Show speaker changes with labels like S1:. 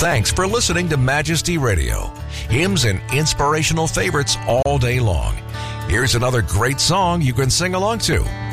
S1: Thanks for listening to Majesty Radio. Hymns and inspirational favorites all day long. Here's another great song you can sing along to